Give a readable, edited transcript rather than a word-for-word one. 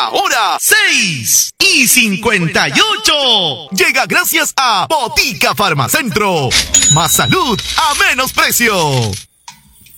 La hora 6:58. Llega gracias a Botica Farmacentro. Más salud a menos precio.